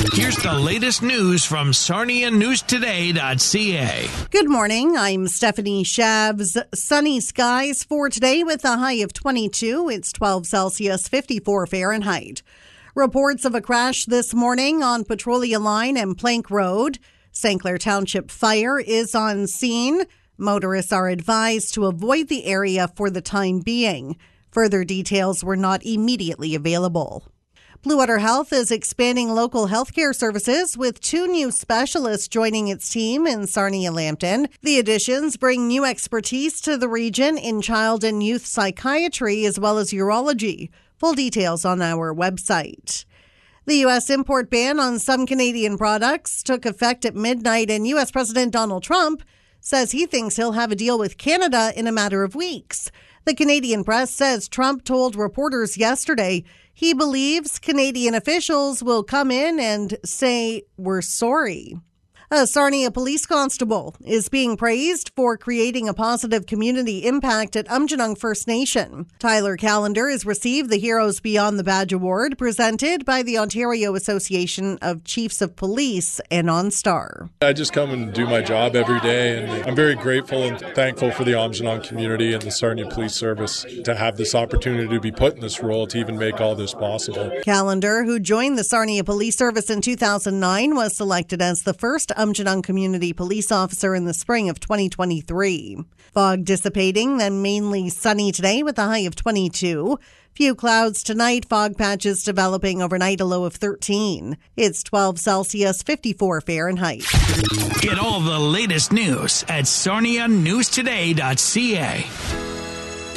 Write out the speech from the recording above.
Here's the latest news from SarniaNewsToday.ca. Good morning. I'm Stephanie Shabs. Sunny skies for today with a high of 22. It's 12 Celsius, 54 Fahrenheit. Reports of a crash this morning on Petrolia Line and Plank Road. St. Clair Township Fire is on scene. Motorists are advised to avoid the area for the time being. Further details were not immediately available. Blue Water Health is expanding local healthcare services with 2 new specialists joining its team in Sarnia-Lambton. The additions bring new expertise to the region in child and youth psychiatry as well as urology. Full details on our website. The U.S. import ban on some Canadian products took effect at midnight, and U.S. President Donald Trump says he thinks he'll have a deal with Canada in a matter of weeks. The Canadian press says Trump told reporters yesterday he believes Canadian officials will come in and say, "We're sorry." A Sarnia police constable is being praised for creating a positive community impact at Aamjiwnaang First Nation. Tyler Callender has received the Heroes Beyond the Badge Award presented by the Ontario Association of Chiefs of Police and OnStar. I just come and do my job every day, and I'm very grateful and thankful for the Aamjiwnaang community and the Sarnia Police Service to have this opportunity to be put in this role to even make all this possible. Callender, who joined the Sarnia Police Service in 2009, was selected as the first Aamjiwnaang Community Police Officer in the spring of 2023. Fog dissipating, then mainly sunny today with a high of 22. Few clouds tonight, fog patches developing overnight, a low of 13. It's 12 Celsius, 54 Fahrenheit. Get all the latest news at SarniaNewsToday.ca.